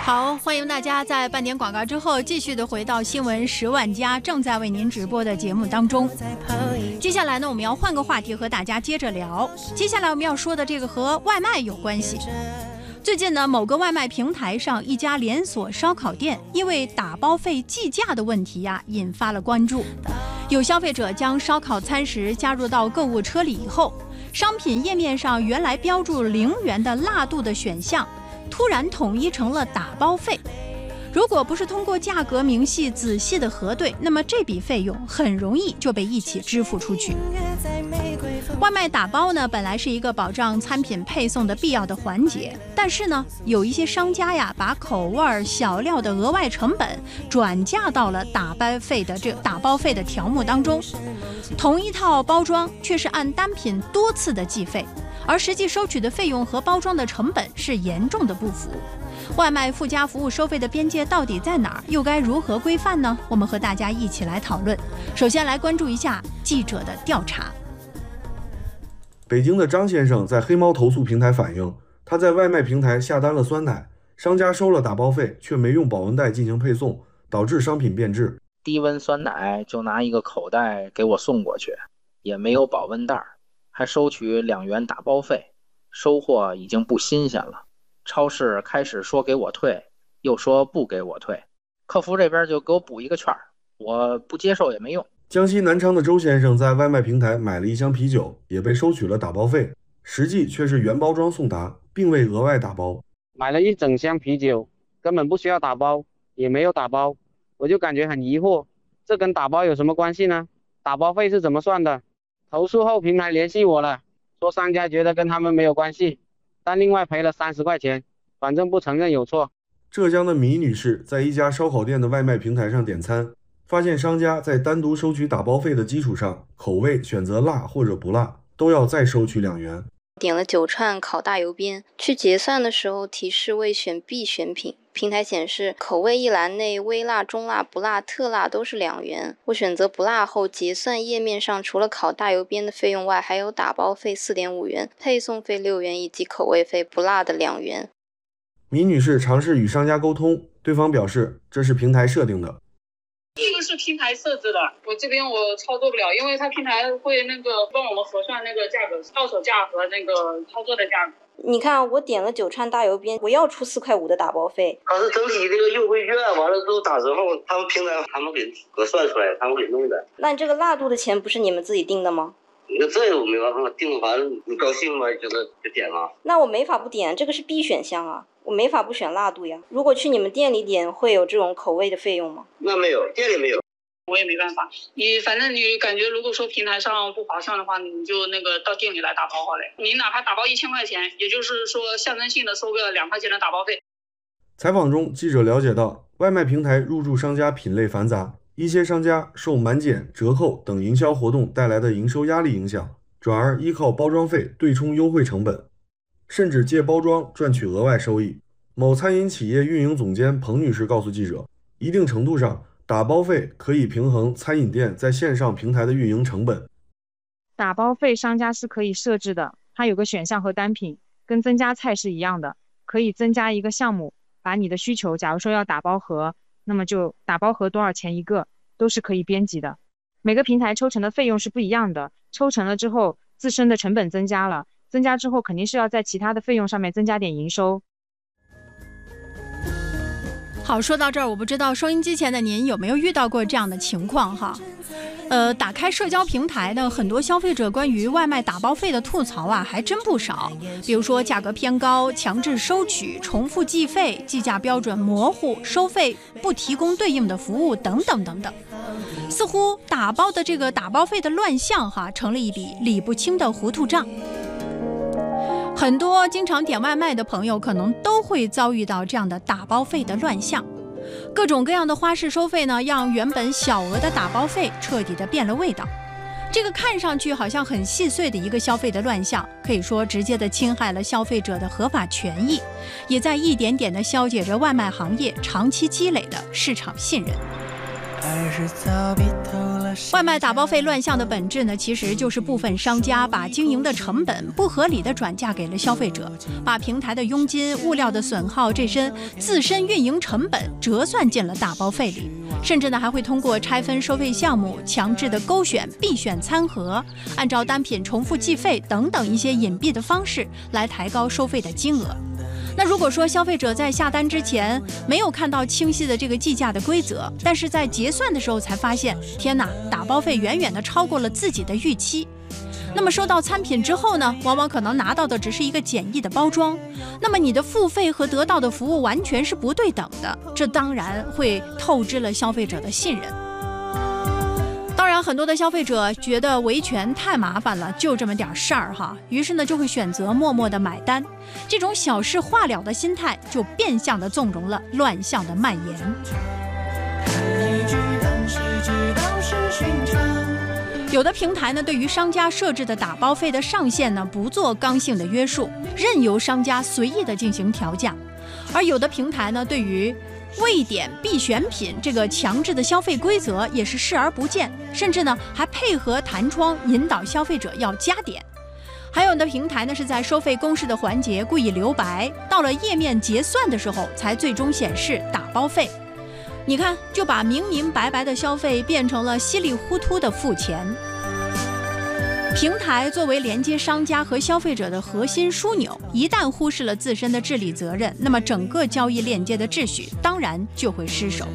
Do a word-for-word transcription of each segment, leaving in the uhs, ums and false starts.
好，欢迎大家在半点广告之后继续的回到新闻十万加正在为您直播的节目当中。接下来呢，我们要换个话题和大家接着聊。接下来我们要说的这个和外卖有关系。最近呢，某个外卖平台上一家连锁烧烤店因为打包费计价的问题呀，引发了关注。有消费者将烧烤餐食加入到购物车里以后，商品页面上原来标注零元的辣度的选项突然统一成了打包费。如果不是通过价格明细仔细的核对，那么这笔费用很容易就被一起支付出去。外卖打包呢，本来是一个保障餐品配送的必要的环节，但是呢，有一些商家呀，把口味、小料的额外成本转嫁到了打包费的这打包费的条目当中。同一套包装却是按单品多次的计费，而实际收取的费用和包装的成本是严重的不符。外卖附加服务收费的边界到底在哪儿？又该如何规范呢？我们和大家一起来讨论。首先来关注一下记者的调查。 北京的张先生在黑猫投诉平台反映，他在外卖平台下单了酸奶，商家收了打包费，却没用保温袋进行配送，导致商品变质。 低温酸奶就拿一个口袋给我送过去，也没有保温袋，还收取两元打包费，收货已经不新鲜了。超市开始说给我退，又说不给我退，客服这边就给我补一个券，我不接受也没用。 江西南昌的周先生在外卖平台买了一箱啤酒，也被收取了打包费，实际却是原包装送达，并未额外打包。 买了一整箱啤酒，根本不需要打包，也没有打包，我就感觉很疑惑，这跟打包有什么关系呢？打包费是怎么算的？投诉后平台联系我了，说商家觉得跟他们没有关系，但另外赔了三十块钱，反正不承认有错。 浙江的米女士在一家烧烤店的外卖平台上点餐，发现商家在单独收取打包费的基础上，口味选择辣或者不辣，都要再收取两元。 点了九串烤大油边，去结算的时候提示未选 B 选品，平台显示口味一栏内微辣、中辣、不辣、特辣都是两元。我选择不辣后，结算页面上除了烤大油边的费用外，还有打包费 四点五元、配送费六元以及口味费不辣的两元。 米女士尝试与商家沟通，对方表示这是平台设定的。 这个是平台设置的，我这边我操作不了，因为它平台会那个帮我们核算那个价格，到手价和那个操作的价格。 你看，我点了九串大油边，我要出四块五的打包费。 它是整体这个优惠券，完了之后打折后，他们平台他们给核算出来，他们给弄的。 那你这个辣度的钱不是你们自己定的吗？ 那这我没办法定，完了你高兴吗？觉得就点了。 那我没法不点，这个是 B 选项啊，我没法不选辣度呀。如果去你们店里点，会有这种口味的费用吗？ 那没有，店里没有。 我也没办法，你反正你感觉如果说平台上不划算的话，你就那个到店里来打包好了。你哪怕打包一千块钱，也就是说象征性的收个两块钱的打包费。 采访中，记者了解到，外卖平台入驻商家品类繁杂，一些商家受满减、折扣等营销活动带来的营收压力影响，转而依靠包装费对冲优惠成本，甚至借包装赚取额外收益。某餐饮企业运营总监彭女士告诉记者，一定程度上，打包费可以平衡餐饮店在线上平台的运营成本。 打包费商家是可以设置的，它有个选项和单品，跟增加菜是一样的，可以增加一个项目，把你的需求，假如说要打包盒，那么就打包盒多少钱一个，都是可以编辑的。每个平台抽成的费用是不一样的，抽成了之后，自身的成本增加了，增加之后肯定是要在其他的费用上面增加点营收。 好，说到这儿，我不知道收音机前的您有没有遇到过这样的情况哈？呃，打开社交平台的很多消费者关于外卖打包费的吐槽啊，还真不少。比如说价格偏高、强制收取、重复计费、计价标准模糊、收费不提供对应的服务等等等等。似乎打包的这个打包费的乱象哈，成了一笔理不清的糊涂账。很多经常点外卖的朋友可能都会遭遇到这样的打包费的乱象，各种各样的花式收费呢，让原本小额的打包费彻底的变了味道。这个看上去好像很细碎的一个消费的乱象，可以说直接的侵害了消费者的合法权益，也在一点点的消解着外卖行业长期积累的市场信任。 还是早别偷懒外卖打包费乱象的本质呢，其实就是部分商家把经营的成本不合理的转嫁给了消费者，把平台的佣金、物料的损耗这身自身运营成本折算进了打包费里，甚至呢还会通过拆分收费项目、强制的勾选必选餐盒、按照单品重复计费等等一些隐蔽的方式来抬高收费的金额。那如果说消费者在下单之前没有看到清晰的这个计价的规则，但是在结算的时候才发现，天哪，打包费远远的超过了自己的预期。那么收到餐品之后呢，往往可能拿到的只是一个简易的包装，那么你的付费和得到的服务完全是不对等的，这当然会透支了消费者的信任。当然，很多的消费者觉得维权太麻烦了，就这么点事儿哈，于是呢就会选择默默的买单。这种小事化了的心态，就变相的纵容了乱象的蔓延。有的平台呢，对于商家设置的打包费的上限呢，不做刚性的约束，任由商家随意的进行调价；而有的平台呢，对于未点必选品这个强制的消费规则也是视而不见，甚至呢还配合弹窗引导消费者要加点。还有的平台呢是在收费公示的环节故意留白，到了页面结算的时候才最终显示打包费。你看，就把明明白白的消费变成了稀里糊涂的付钱。平台作为连接商家和消费者的核心枢纽，一旦忽视了自身的治理责任，那么整个交易链接的秩序当然就会失守。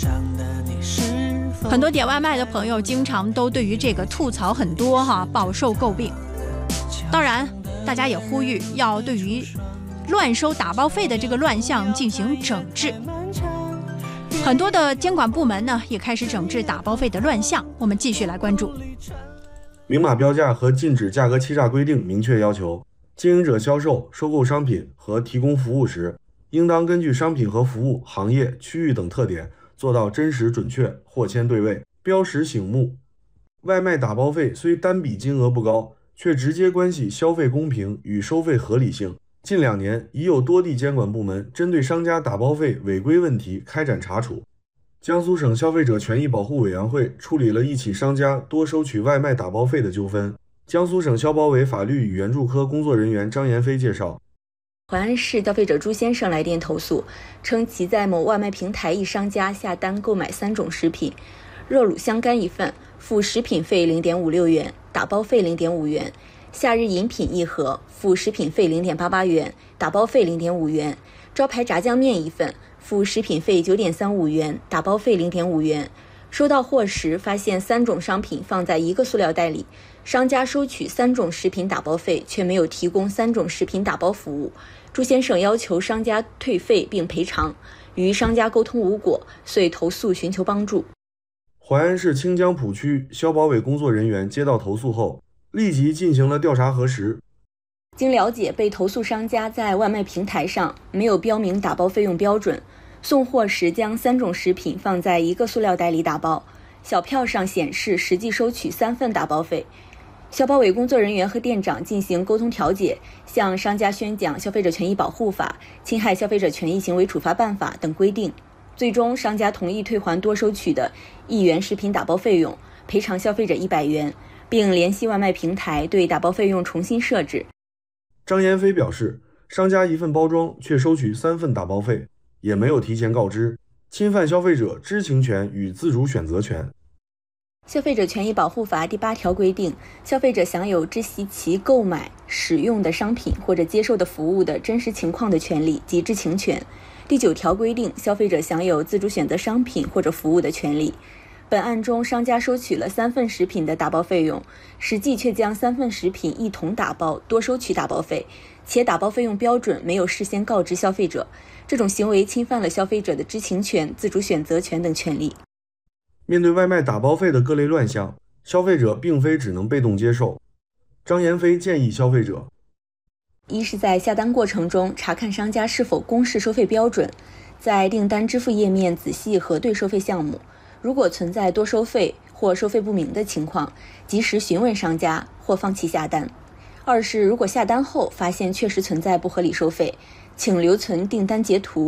很多点外卖的朋友经常都对于这个吐槽很多哈，饱受诟病。当然，大家也呼吁要对于乱收打包费的这个乱象进行整治。很多的监管部门呢也开始整治打包费的乱象，我们继续来关注。 明码标价和禁止价格欺诈规定明确要求，经营者销售、收购商品和提供服务时，应当根据商品和服务、行业、区域等特点，做到真实准确、货签对位、标识醒目。外卖打包费虽单笔金额不高，却直接关系消费公平与收费合理性。近两年，已有多地监管部门针对商家打包费违规问题开展查处。江苏省消费者权益保护委员会处理了一起商家多收取外卖打包费的纠纷。江苏省消保委法律与援助科工作人员张延飞介绍， 淮安市消费者朱先生来电投诉，称其在某外卖平台一商家下单购买三种食品，热卤香干一份，付食品费 零点五六元，打包费 零点五元；夏日饮品一盒，付食品费 零点八八元，打包费 零点五元；招牌炸酱面一份，付食品费 九点三五元，打包费 零点五元。收到货时发现三种商品放在一个塑料袋里，商家收取三种食品打包费，却没有提供三种食品打包服务。朱先生要求商家退费并赔偿，与商家沟通无果，遂投诉寻求帮助。 淮安市清江浦区消保委工作人员接到投诉后，立即进行了调查核实。 经了解，被投诉商家在外卖平台上没有标明打包费用标准，送货时将三种食品放在一个塑料袋里打包，小票上显示实际收取三份打包费。消保委工作人员和店长进行沟通调解，向商家宣讲《消费者权益保护法》、《侵害消费者权益行为处罚办法》等规定。最终，商家同意退还多收取的一元食品打包费用，赔偿消费者一百元，并联系外卖平台对打包费用重新设置。 张延飞表示，商家一份包装却收取三份打包费，也没有提前告知，侵犯消费者知情权与自主选择权。 消费者权益保护法第八条规定，消费者享有知悉其购买、使用的商品或者接受的服务的真实情况的权利及知情权。第九条规定，消费者享有自主选择商品或者服务的权利。本案中，商家收取了三份食品的打包费用，实际却将三份食品一同打包，多收取打包费，且打包费用标准没有事先告知消费者。这种行为侵犯了消费者的知情权、自主选择权等权利。 面对外卖打包费的各类乱象，消费者并非只能被动接受。张延飞建议消费者： 一是在下单过程中查看商家是否公示收费标准，在订单支付页面仔细核对收费项目，如果存在多收费或收费不明的情况，及时询问商家或放弃下单。二是如果下单后发现确实存在不合理收费，请留存订单截图，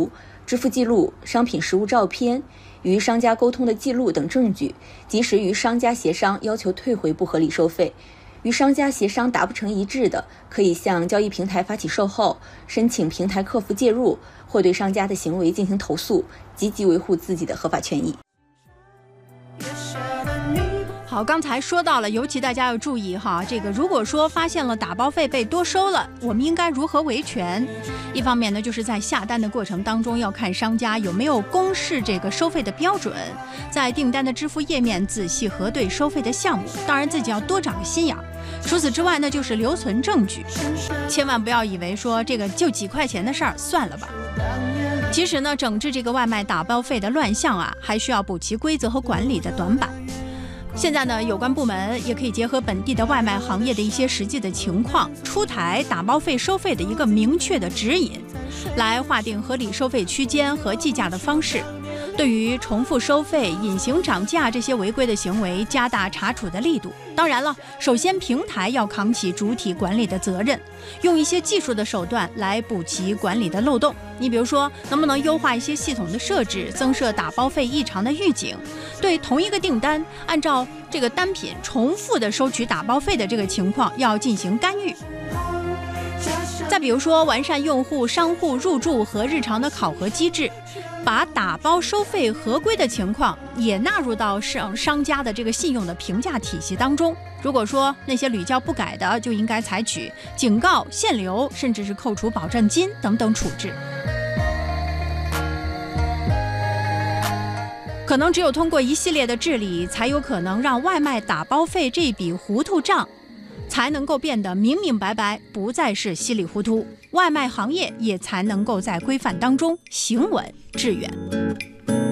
支付记录、商品实物照片、与商家沟通的记录等证据，及时与商家协商要求退回不合理收费。与商家协商达不成一致的，可以向交易平台发起售后，申请平台客服介入，或对商家的行为进行投诉，积极维护自己的合法权益。 好，刚才说到了，尤其大家要注意哈，这个如果说发现了打包费被多收了，我们应该如何维权？一方面呢，就是在下单的过程当中要看商家有没有公示这个收费的标准，在订单的支付页面仔细核对收费的项目，当然自己要多长个心眼。除此之外呢，就是留存证据，千万不要以为说这个就几块钱的事儿，算了吧。其实呢，整治这个外卖打包费的乱象啊，还需要补齐规则和管理的短板。现在呢，有关部门也可以结合本地的外卖行业的一些实际的情况，出台打包费收费的一个明确的指引，来划定合理收费区间和计价的方式。对于重复收费、隐形涨价这些违规的行为，加大查处的力度。当然了，首先平台要扛起主体管理的责任，用一些技术的手段来补齐管理的漏洞。你比如说，能不能优化一些系统的设置，增设打包费异常的预警，对同一个订单，按照这个单品重复的收取打包费的这个情况要进行干预。再比如说，完善用户、商户入驻和日常的考核机制，把打包收费合规的情况也纳入到商商家的这个信用的评价体系当中。如果说那些屡教不改的，就应该采取警告、限流，甚至是扣除保证金等等处置。可能只有通过一系列的治理，才有可能让外卖打包费这笔糊涂账才能够变得明明白白，不再是稀里糊涂，外卖行业也才能够在规范当中行稳致远。